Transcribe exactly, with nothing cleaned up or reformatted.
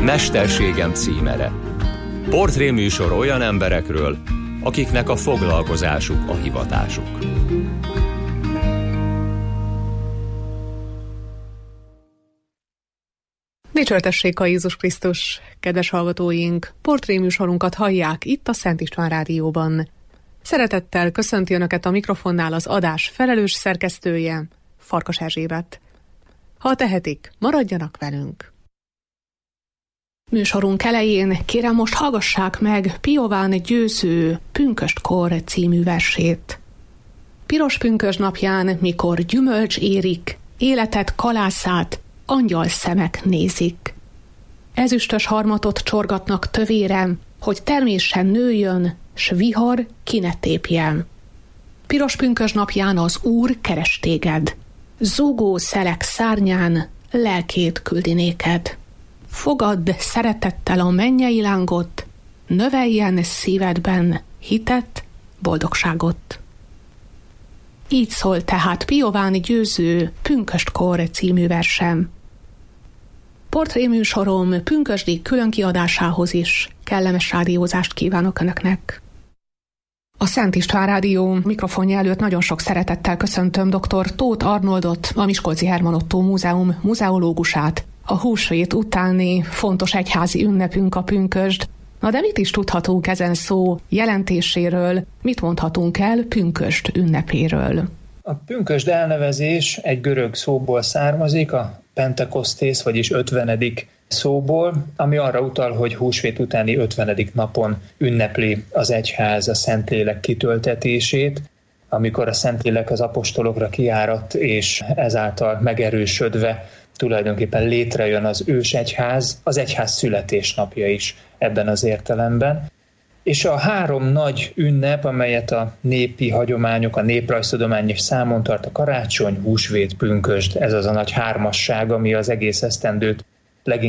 Mesterségem címere. Portréműsor olyan emberekről, akiknek a foglalkozásuk a hivatásuk. Dicsőtessék a Jézus Krisztus, kedves hallgatóink! Portréműsorunkat hallják itt a Szent István Rádióban. Szeretettel köszönti Önöket a mikrofonnál az adás felelős szerkesztője, Farkas Erzsébet. Ha tehetik, maradjanak velünk! Műsorunk elején kérem most hallgassák meg Piován Győző Pünköstkor című versét. Piros pünkösd napján, mikor gyümölcs érik, életet kalászát angyal szemek nézik. Ezüstös harmatot csorgatnak tövérem, hogy termésen nőjön, s vihar ki ne tépjen. Piros pünkösd napján az Úr keres téged, zúgó szelek szárnyán lelkét küldi néked. Fogadd szeretettel a mennyei lángot, növeljen szívedben hitet, boldogságot. Így szól tehát Piován Győző Pünköstkor című versem. Portréműsorom pünkösdi különkiadásához is kellemes rádiózást kívánok Önöknek. A Szent István Rádió mikrofonja előtt nagyon sok szeretettel köszöntöm dr. Tóth Arnoldot, a Miskolci Herman Ottó Múzeum muzeológusát. A húsvét utáni fontos egyházi ünnepünk a pünkösd. Na de mit is tudhatunk ezen szó jelentéséről, mit mondhatunk el pünkösd ünnepéről? A pünkösd elnevezés egy görög szóból származik, a Pentekosztész, vagyis ötvenedik szóból, ami arra utal, hogy húsvét utáni ötvenedik napon ünnepli az egyház a Szentlélek kitöltetését, amikor a Szentlélek az apostolokra kiáradt, és ezáltal megerősödve tulajdonképpen létrejön az ősegyház, az egyház születésnapja is ebben az értelemben. És a három nagy ünnep, amelyet a népi hagyományok, a néprajztudomány is számon tart, a karácsony, húsvét, pünkösd, ez az a nagy hármasság, ami az egész esztendőt